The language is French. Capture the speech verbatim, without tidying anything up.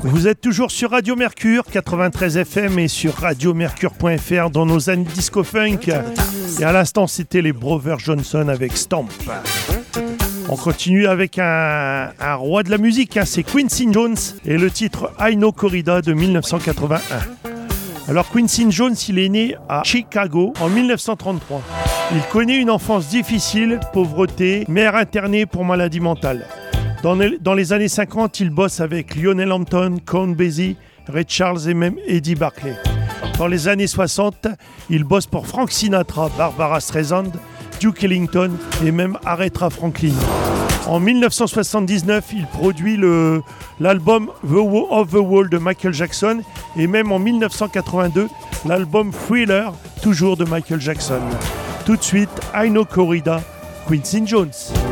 Vous êtes toujours sur Radio Mercure, quatre-vingt-treize F M et sur radio mercure point f r dans nos années disco funk. Et à l'instant, c'était les Brothers Johnson avec Stomp. On continue avec un, un roi de la musique, hein, c'est Quincy Jones et le titre I Know Corrida de dix-neuf cent quatre-vingt-un. Alors Quincy Jones, il est né à Chicago en dix-neuf cent trente-trois. Il connaît une enfance difficile, pauvreté, mère internée pour maladie mentale. Dans les, dans les années cinquante, il bosse avec Lionel Hampton, Count Basie, Ray Charles et même Eddie Barclay. Dans les années soixante, il bosse pour Frank Sinatra, Barbara Streisand, Duke Ellington et même Aretha Franklin. En dix-neuf cent soixante-dix-neuf, il produit le, l'album The Wall of the Wall de Michael Jackson et même en dix-neuf cent quatre-vingt-deux, l'album Thriller, toujours de Michael Jackson. Tout de suite, I Know Corrida, Quincy Jones.